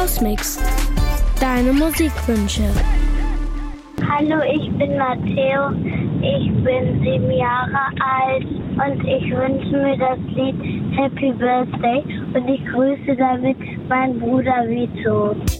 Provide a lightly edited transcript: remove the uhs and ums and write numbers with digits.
Hausmix. Deine Musikwünsche. Hallo, ich bin Matteo. Ich bin 7 Jahre alt und ich wünsche mir das Lied Happy Birthday und ich grüße damit meinen Bruder Vito.